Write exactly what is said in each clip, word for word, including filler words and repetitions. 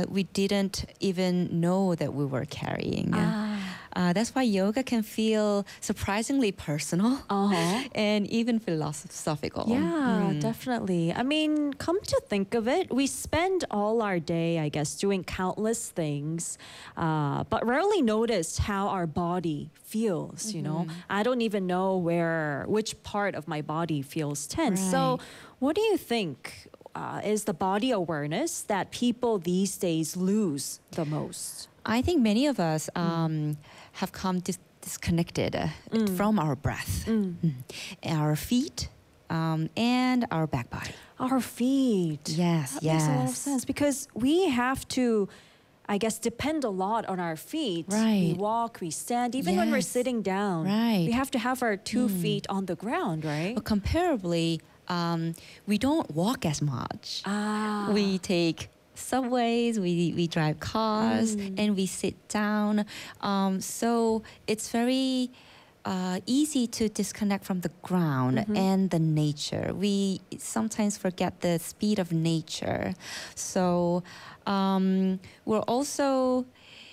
uh, we didn't even know that we were carrying. Ah. Uh, that's why yoga can feel surprisingly personal Uh-huh. and even philosophical. Yeah, Mm. definitely. I mean, come to think of it, we spend all our day, I guess, doing countless things, uh, but rarely notice how our body feels, you know? I don't even know where, which part of my body feels tense. So Right. what do you think uh, is the body awareness that people these days lose the most? I think many of us um, have come dis- disconnected uh, from our breath, Mm. our feet, um, and our back body. Our feet. Yes, That makes a lot of yes. sense because we have to, I guess, depend a lot on our feet. We Right. walk, we stand, even when we're Yes. sitting down. Right. We have to have our two feet on the ground, right? But comparably, um, we don't walk as much. Ah. We take subways, we, we drive cars, and we sit down. Um, so it's very uh, easy to disconnect from the ground and the nature. We sometimes forget the speed of nature. So um, we're also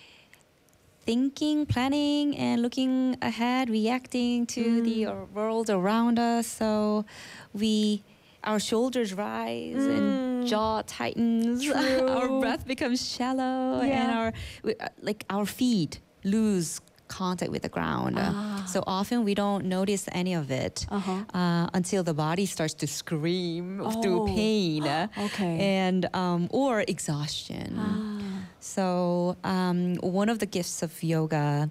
thinking, planning, and looking ahead, reacting to the uh, world around us. So we, our shoulders rise and jaw tightens. Our breath becomes shallow, and Yeah. our we, uh, like our feet lose contact with the ground. Uh, So often we don't notice any of it Uh-huh. uh, until the body starts to scream Oh. through pain Okay. and um, or exhaustion. So um, one of the gifts of yoga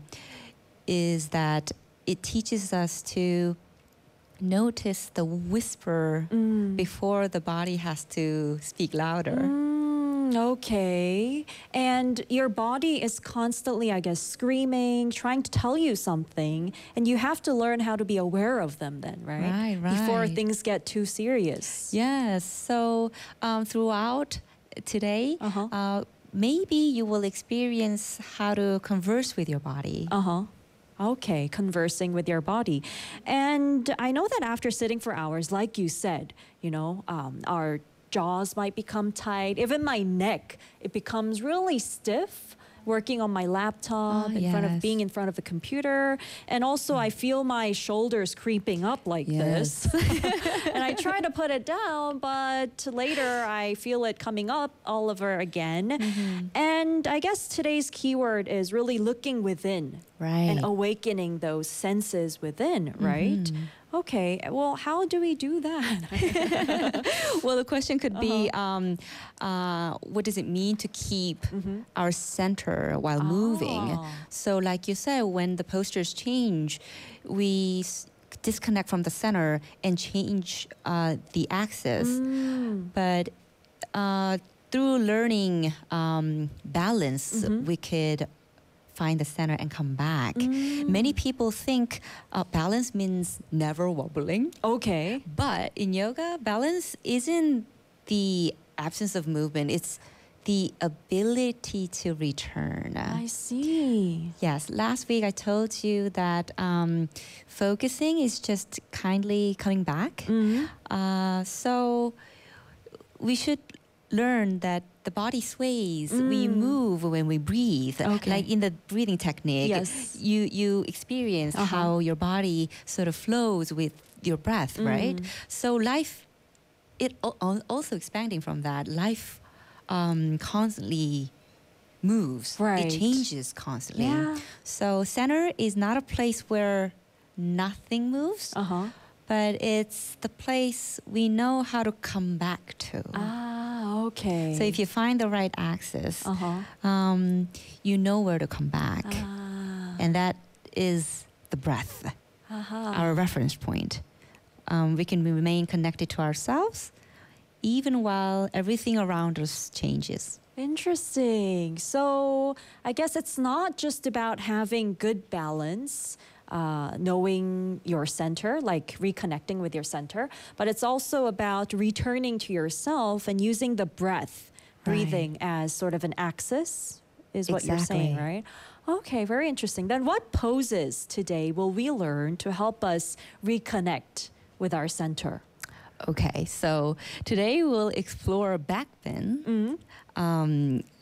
is that it teaches us to notice the whisper before the body has to speak louder. Mm, okay. And your body is constantly, I guess, screaming, trying to tell you something. And you have to learn how to be aware of them then, right? Right, Before right. things get too serious. Yes. So um, throughout today, Uh-huh. uh, maybe you will experience how to converse with your body. Uh-huh. Okay, conversing with your body. And I know that after sitting for hours, like you said, you know, um, our jaws might become tight. Even my neck, it becomes really stiff working on my laptop, Ah, in front of yes. being in front of the computer. And also I feel my shoulders creeping up like Yes. this. And I try to put it down, but later I feel it coming up all over again. And I guess today's keyword is really looking within Right. and awakening those senses within, right? Okay, well, how do we do that? Well, the question could be, um, uh, what does it mean to keep our center while moving? Ah. So like you said, when the postures change, we s- disconnect from the center and change uh, the axis. But uh, through learning um, balance, we could find the center and come back. Many people think uh, balance means never wobbling. Okay. But in yoga, balance isn't the absence of movement, it's the ability to return. I see. Yes, last week I told you that um, focusing is just kindly coming back. Uh, so we should learn that the body sways. We move when we breathe. Okay. Like in the breathing technique, Yes. you you experience Uh-huh. how your body sort of flows with your breath, right? So life, it al- al- also expanding from that. Life um, constantly moves. Right. It changes constantly. Yeah. So center is not a place where nothing moves, Uh-huh. but it's the place we know how to come back to. Ah, okay. So if you find the right axis, Uh-huh. um, you know where to come back. Ah. And that is the breath, Uh-huh. our reference point. Um, we can remain connected to ourselves even while everything around us changes. Interesting. So I guess it's not just about having good balance, uh, knowing your center, like reconnecting with your center, but it's also about returning to yourself and using the breath, breathing as sort of an axis, is what you're saying, Exactly. right? Okay, very interesting. Then what poses today will we learn to help us reconnect with our center? Okay, so today we'll explore back bend, um,